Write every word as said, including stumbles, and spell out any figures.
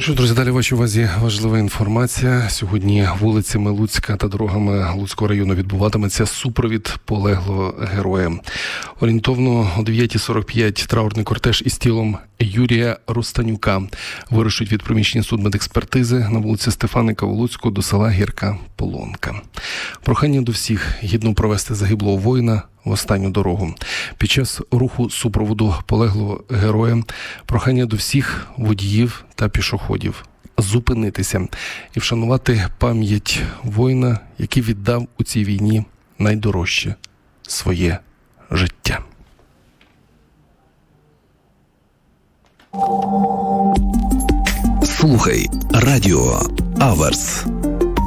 Що, друзі, далі в вашій увазі важлива інформація. Сьогодні вулицями Луцька та дорогами Луцького району відбуватиметься супровід полеглого героя. Орієнтовно о дев'ята сорок п'ять траурний кортеж із тілом Юрія Рустанюка вирушить від приміщення судмедекспертизи на вулиці Стефаника у Луцьку до села Гірка Полонка. Прохання до всіх гідно провести загиблого воїна в останню дорогу. Під час руху супроводу полеглого героя прохання до всіх водіїв та пішоходів зупинитися і вшанувати пам'ять воїна, який віддав у цій війні найдорожче – своє життя. Слухай радіо Аверс.